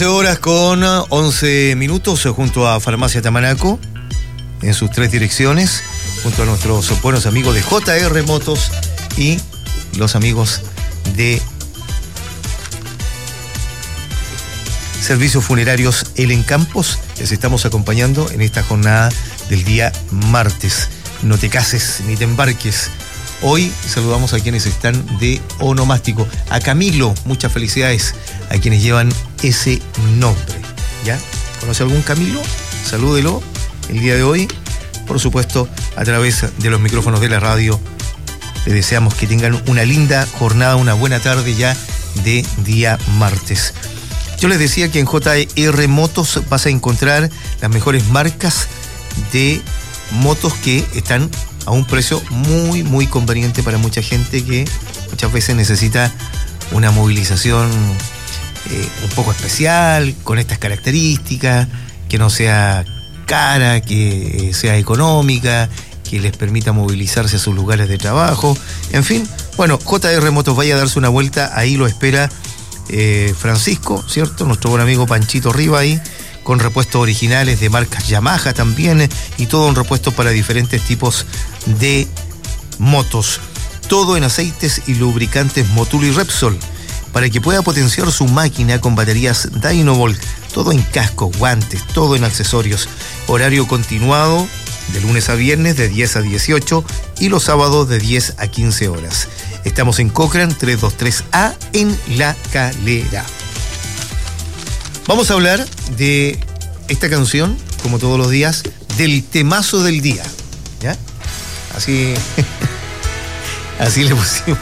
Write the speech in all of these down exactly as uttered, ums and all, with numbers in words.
Horas con once minutos junto a Farmacia Tamanaco en sus tres direcciones, junto a nuestros buenos amigos de J R Motos y los amigos de Servicios Funerarios Elen Campos. Les estamos acompañando en esta jornada del día martes. No te cases ni te embarques. Hoy saludamos a quienes están de onomástico. A Camilo, muchas felicidades a quienes llevan ese nombre. ¿Ya? ¿Conoce algún Camilo? Salúdelo el día de hoy. Por supuesto, a través de los micrófonos de la radio, les deseamos que tengan una linda jornada, una buena tarde ya de día martes. Yo les decía que en J R Motos vas a encontrar las mejores marcas de motos que están a un precio muy, muy conveniente para mucha gente que muchas veces necesita una movilización eh, un poco especial, con estas características, que no sea cara, que eh, sea económica, que les permita movilizarse a sus lugares de trabajo. En fin, bueno, J R Motos, vaya a darse una vuelta, ahí lo espera eh, Francisco, ¿cierto? Nuestro buen amigo Panchito Riva ahí, con repuestos originales de marcas Yamaha también, y todo un repuesto para diferentes tipos de motos. Todo en aceites y lubricantes Motul y Repsol, para que pueda potenciar su máquina con baterías Dynovolt. Todo en casco, guantes, todo en accesorios. Horario continuado de lunes a viernes de diez a dieciocho y los sábados de diez a quince horas. Estamos en Cochrane trescientos veintitrés A en La Calera. Vamos a hablar de esta canción, como todos los días, del temazo del día. ¿Ya? Así, así le pusimos.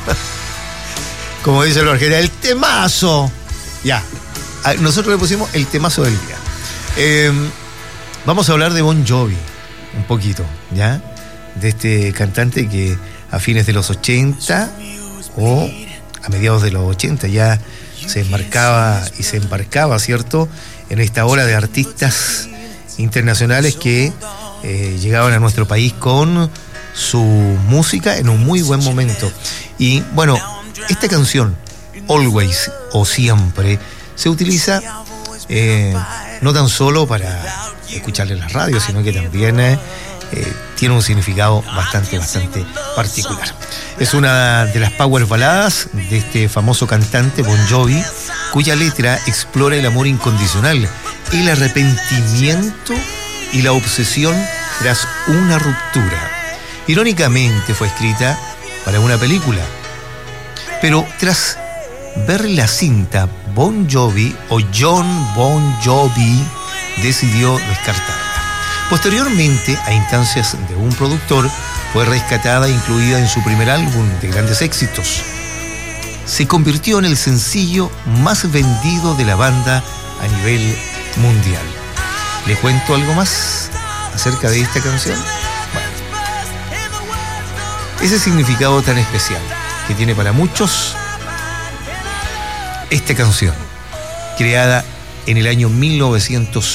Como dice el argentino, el temazo. Ya. Nosotros le pusimos el temazo del día. Eh, vamos a hablar de Bon Jovi un poquito, ¿ya? De este cantante que a fines de los ochenta o a mediados de los ochenta ya se embarcaba y se embarcaba, ¿cierto?, en esta ola de artistas internacionales que eh, llegaban a nuestro país con su música en un muy buen momento. Y bueno, esta canción, Always o Siempre, se utiliza eh, no tan solo para escucharla en la radio, sino que también eh, eh, tiene un significado bastante, bastante particular. Es una de las power baladas de este famoso cantante Bon Jovi, cuya letra explora el amor incondicional, el arrepentimiento y la obsesión tras una ruptura. Irónicamente fue escrita para una película, pero tras ver la cinta, Bon Jovi o John Bon Jovi decidió descartarla. Posteriormente, a instancias de un productor, fue rescatada e incluida en su primer álbum de grandes éxitos. Se convirtió en el sencillo más vendido de la banda a nivel mundial. ¿Le cuento algo más acerca de esta canción? Bueno, ese significado tan especial que tiene para muchos esta canción, creada en el año mil novecientos